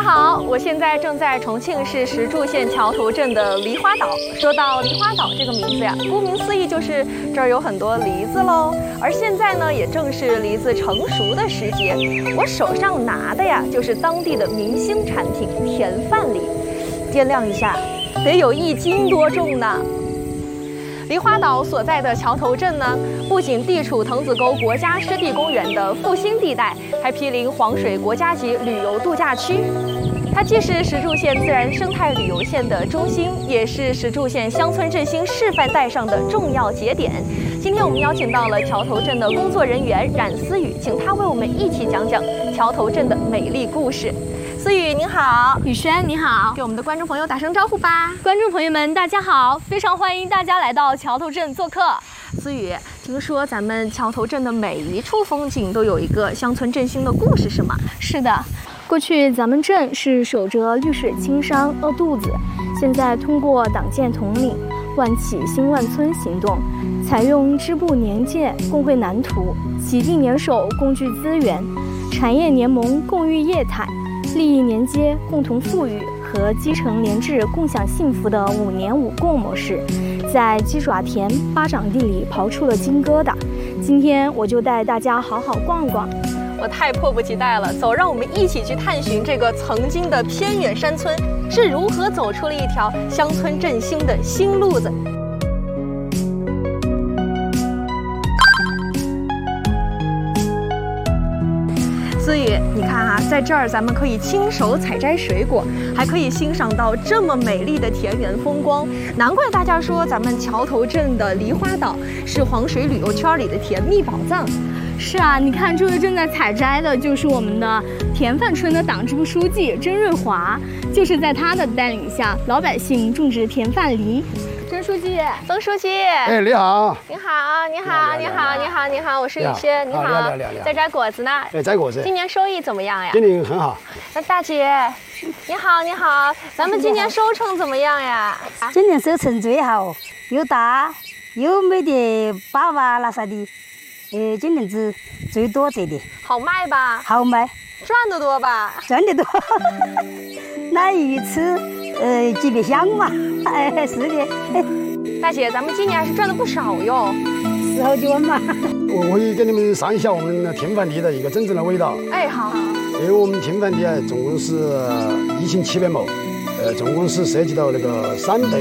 好，我现在正在重庆市石柱县桥头镇的梨花岛。说到梨花岛这个名字呀，顾名思义就是这儿有很多梨子喽。而现在呢，也正是梨子成熟的时节。我手上拿的呀，就是当地的明星产品甜饭梨，掂量一下，得有1斤多重呢。梨花岛所在的桥头镇呢，不仅地处藤子沟国家湿地公园的复兴地带，还毗邻黄水国家级旅游度假区。它既是石柱县自然生态旅游线的中心，也是石柱县乡村振兴示范带上的重要节点。今天我们邀请到了桥头镇的工作人员冉思雨，请他为我们一起讲讲桥头镇的美丽故事。思雨您好， 雨轩你好， 给我们的观众朋友打声招呼吧。 观众朋友们大家好，非常欢迎大家来到桥头镇做客。 思雨，听说咱们桥头镇的每一处风景都有一个乡村振兴的故事，是吗？ 是的，过去咱们镇是守着绿水青山饿肚子，现在通过党建统领、万企兴万村行动，采用支部联建共绘蓝图，企地联手共聚资源，产业联盟共育业态，利益连接共同富裕和基层联治共享幸福的5年5共模式，在鸡爪田巴掌地里刨出了金疙瘩。今天我就带大家好好逛逛。 我太迫不及待了，走，让我们一起去探寻这个曾经的偏远山村是如何走出了一条乡村振兴的新路子。思雨，你看啊，在这儿咱们可以亲手采摘水果，还可以欣赏到这么美丽的田园风光。难怪大家说咱们桥头镇的梨花岛是黄水旅游圈里的甜蜜宝藏。 是啊，你看这位正在采摘的就是我们的田饭村的党支部书记甄瑞华，就是在他的带领下，老百姓种植田饭梨。甄书记，曾书记， 哎，你好， 你好，你好，你好，你好，你好，我是雨轩，你好，在摘果子呢。 哎，摘果子。 今年收益怎么样呀？ 今年很好。 那大姐，你好，你好，咱们今年收成怎么样呀？ 今年收成最好，又大又没得粑粑那啥的。今年子最多这点， 好卖吧？ 好卖， 赚得多吧？ 赚得多，那鱼吃，特别香嘛。哎，是的。 大姐，咱们今年还是赚了不少哟 ，10好几万嘛。 我会给你们上一下我们的田饭地的一个真正的味道。 哎，好。 因为我们田饭地啊，总共是1700亩，总共是涉及到那个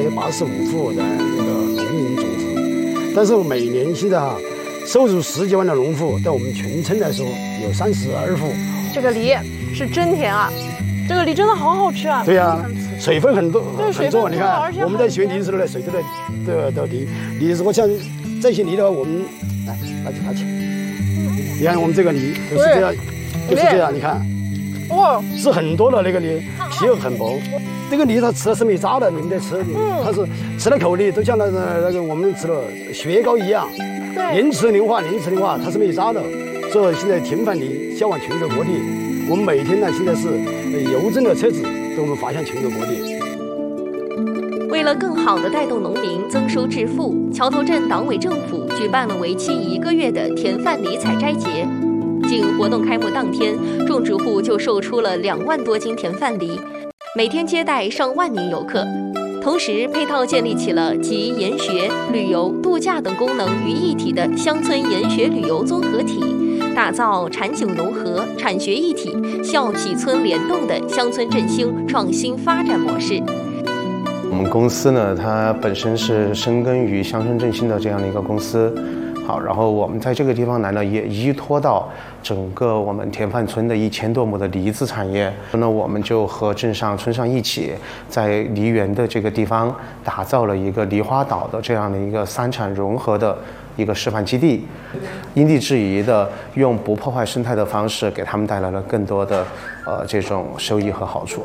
385户的那个农民种植，但是每年现在收入10几万的农户，在我们全村来说有32户。 这个梨是真甜啊！这个梨真的好好吃啊！ 对呀，水分很多， 很重。你看，我们在学梨的时候呢，水都滴。你如果像这些梨的话，我们来拿起。你看我们这个梨就是这样，你看， 哇， 是很多的那个梨，皮又很薄。这个梨它吃了是没渣的，你们在吃，它是吃了口里都像那个我们吃了雪糕一样。连吃连化，它是没渣的。所以现在田饭梨销往全国各地，我们每天呢现在是邮政的车子给我们发向全国各地。 为了更好地带动农民增收致富，桥头镇党委政府举办了为期1个月的田饭梨采摘节。仅活动开幕当天，种植户就售出了2万多斤田饭梨，每天接待上万名游客。同时，配套建立起了集研学、旅游、度假等功能于一体的乡村研学旅游综合体，打造产景融合、产学一体、校企村联动的乡村振兴创新发展模式。 我们公司呢，它本身是深耕于乡村振兴的这样的一个公司。好，然后我们在这个地方来呢，也依托到整个我们田饭村的1000多亩的梨子产业。那我们就和镇上村上一起，在梨园的这个地方打造了一个梨花岛的这样的一个3产融合的一个示范基地，因地制宜的用不破坏生态的方式，给他们带来了更多的这种收益和好处。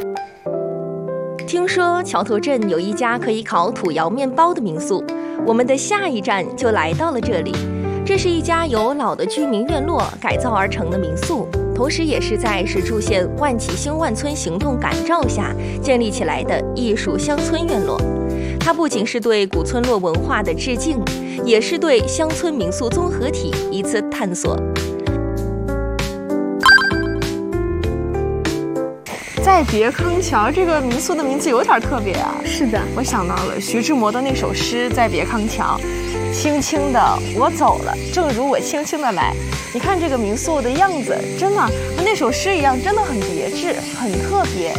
听说桥头镇有一家可以烤土窑面包的民宿，我们的下一站就来到了这里。这是一家由老的居民院落改造而成的民宿，同时也是在石柱县万企兴万村行动感召下建立起来的艺术乡村院落。它不仅是对古村落文化的致敬，也是对乡村民宿综合体一次探索。 在在别康桥，这个民宿的名字有点特别啊。 是的， 我想到了徐志摩的那首诗《在别康桥》，轻轻的我走了，正如我轻轻的来。你看这个民宿的样子，真的和那首诗一样，真的很别致，很特别。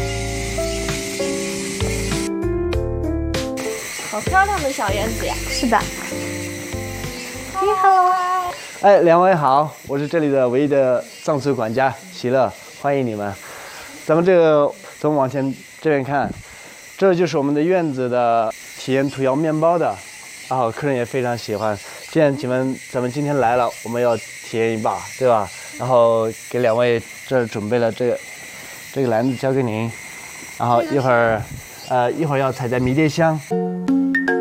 好漂亮的小院子呀！ 是的。 你好， 哎，两位好，我是这里的唯一的藏族管家喜乐，欢迎你们。咱们往前这边看，这就是我们的院子的体验土窑面包的，然后客人也非常喜欢。既然咱们今天来了，我们要体验一把，对吧？然后给两位这准备了这个篮子交给您，然后一会儿要采摘迷迭香。